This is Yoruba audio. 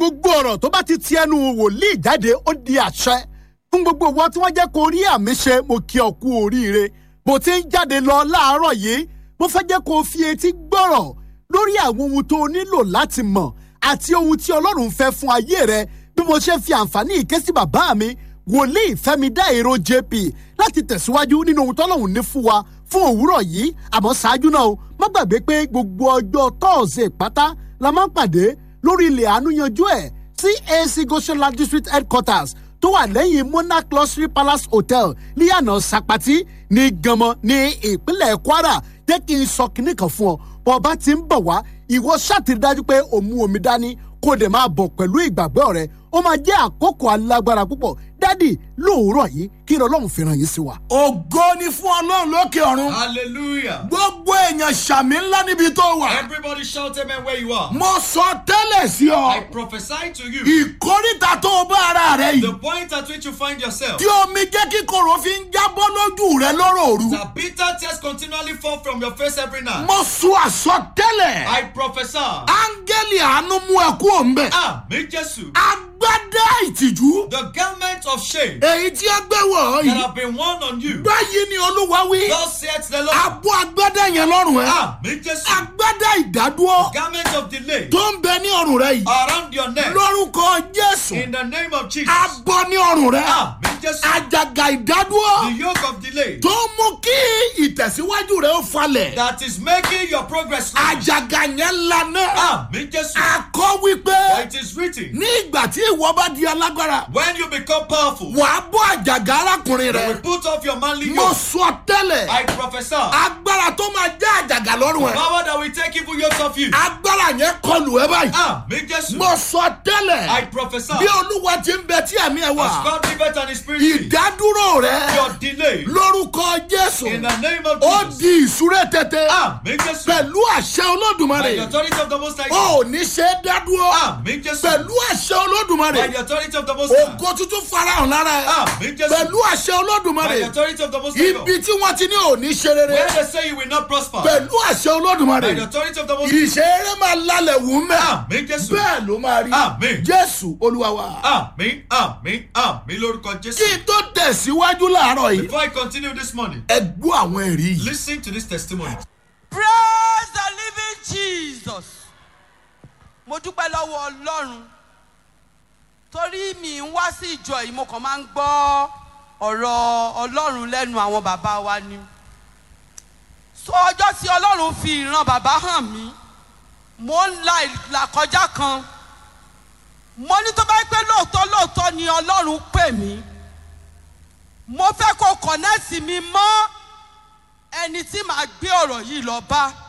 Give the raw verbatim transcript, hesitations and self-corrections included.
gbogbo ọ̀rọ̀ tó bá ti ti ẹnu wòlíì jáde ó di àṣẹ fún gbogbo wọn tí wọ́n jẹ́ kó rí àmì ṣe. Mo kí ọ kú oríire bó ti ń jáde lọ láàárọ̀ yìí. Mo fẹ́ jẹ́ kó fi etí gbọ́rọ̀ lórí àwọn ohun tó nílò láti mọ̀ àti ohun tí Ọlọ́run fẹ́ fún ayé rẹ. Bí mo ṣe fi àǹfààní ìké sí bàbá mi wòlíì Fẹ́mi Dáìró J P láti tẹ̀síwájú nínú ohun tọ́lọ́run ní fún wa fún òwúrọ̀ yìí. Àmọ́ ṣáájú náà o má gbàgbé pé gbogbo ọjọ́ tọ́ọ̀sì pátá la máa ń pàdé lórí ilẹ̀ àánú yanjú ẹ̀ C A C Goshenland District Headquarters tó wà lẹ́yìn Monarch Luxury Palace Hotel ní àná Sapati ní Ganmọ ní ìpínlẹ̀ Kwara. Jẹ́ kí n sọ kinní kan fún ọ bó bá ti ń bọ̀ wá ìwọ ṣàtìrí dájú pé o mú omi dání kó dẹ̀ máa bọ̀ pẹ̀lú ìgbàgbọ́ rẹ. Ó máa jẹ́ àkókò alágbára púpọ̀. Dádì lóòrọ̀ yìí kí Ọlọ́run fi ràn yín sí wa. Ògo ni fún Ọlọ́run lókè ọ̀run. Hallelujah. Gbogbo èèyàn ṣàmì ńlá níbi tó wà. Everybody shout amen where you are. Mo sọ tẹ́lẹ̀ sí ọ. I prophesy to you. Ìkórìtà tó o bá ara rẹ The yìí. point at which you find yourself. Tí omi jẹ́ kí kòrò fi ń jábọ́ lójú rẹ lọ́rọ̀ òru. The bitter tears continually fall from your face every night. Mo sọ àsọtẹ́lẹ̀. I prophesy. Áńgẹ́lì àánú mú ẹ kú òǹbẹ. Àmín Jésù. Agbádá ìtìjú. The garment of shame Èyí tí a gbé wọ̀ that yìí. have been worn on you. Báyìí ni Olúwa wí. Thus saith the Lord. Abọ́ agbádá yẹn lọ́rùn ẹ. Àmín Jésù. Agbádá ìdádúró Garment of delay tó ń bẹ ní ọrùn rẹ yìí. around your neck. Lórúkọ Jésù. In the name of Jesus. Abọ́ ní ọrùn rẹ. Àmín Jésù. Àjàgà ìdádúró The yoke of delay tó ń mú kí ìtẹ̀síwájú rẹ ó falẹ̀. that is making your progress slow. Àjàgà yẹn lana. Àmín Jésù. Akọ For wípé it is written, ní ìgbà tí ìwọ bá di alágbára, when you become powerful, wàá bọ́ àjàgà arákùnrin you rẹ. will put off your manly Mo yoke. sọ tẹ́lẹ̀. I prophesy. Agbára tó máa já àjàgà lọ́rùn ẹ̀. Power that will take evil yokes off you. Agbára yẹn kọlù ẹ báyìí. Àmín Jésù. Mo sọ tẹ́lẹ̀. I prophesy. Bí Olúwa ti ń bẹ tí ẹ̀mí ẹ As wà. God liveth and his spirit lives, Ìdádúró rẹ your delay lórúkọ Jésù. in the name of Ó Jesus. di ìsúré tètè. Àmín Jésù. Pẹ̀lú àṣẹ By the Olódùmarè. authority of the Most High O God. ò ní ṣe é dádúró. Àmín Jésù. Pẹ̀lú àṣẹ By Olódùmarè. the authority of the Most High. Ògo tuntun farahàn lára ẹ. Àmín Jésù. Pẹ̀lú àṣẹ By the Olódùmarè. authority of the Most High God. Ibi tí wọ́n ti ní ò ní ṣe rere. Where they say you will not prosper. Pẹ̀lú àṣẹ By the Olódùmarè. authority of the Most High Ìṣeré máa lálẹ́ wù ú mẹ́. Àmín Jésù. Bẹ́ẹ̀ ló máa rí. Àmín. Jésù Olúwa wa. Àmín, àmín, àmín lórúkọ Kí Jésù. n tó tẹ̀síwájú láàárọ̀ yìí. Before I continue this morning, Ẹ gbọ́ àwọn ẹ̀rí yìí. listen to this testimony. Praise the living Jesus. Mo dúpẹ́ lọ́wọ́ Ọlọ́run torí mi ń wá sí ìjọ yìí mo kàn máa ń gbọ́ ọ̀rọ̀ Ọlọ́run lẹ́nu àwọn bàbá wa ni. So ọjọ́ tí Ọlọ́run fi ìran bàbá hàn mí, mo ń la ìlàkọjá kan. Mo ní tó bá pẹ́ lóòótọ́ lóòótọ́ ni Ọlọ́run pè mí. Mo fẹ́ kó kọ̀nẹ́ẹ̀tì mi mọ́ ẹni tí màá gbé ọ̀rọ̀ yìí lọ bá.